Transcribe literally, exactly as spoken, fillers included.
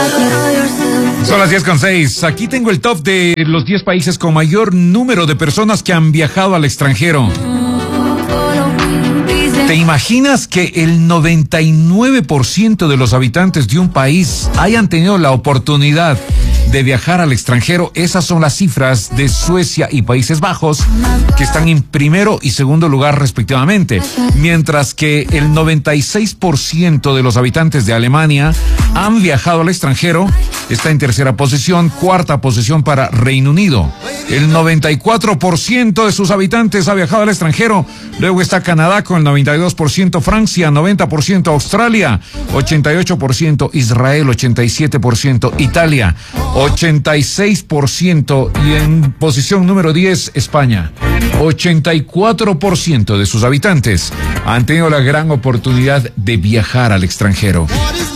Son las diez con seis. Aquí tengo el top de los diez países con mayor número de personas que han viajado al extranjero. ¿Te imaginas que el noventa y nueve por ciento de los habitantes de un país hayan tenido la oportunidad de viajar al extranjero? Esas son las cifras de Suecia y Países Bajos, que están en primero y segundo lugar respectivamente, mientras que el noventa y seis por ciento de los habitantes de Alemania han viajado al extranjero. Está en tercera posición, cuarta posición para Reino Unido. El noventa y cuatro por ciento de sus habitantes ha viajado al extranjero. Luego está Canadá con el noventa y dos por ciento, Francia noventa por ciento, Australia ochenta y ocho por ciento, Israel ochenta y siete por ciento, Italia ochenta y seis por ciento y en posición número diez, España. ochenta y cuatro por ciento de sus habitantes han tenido la gran oportunidad de viajar al extranjero.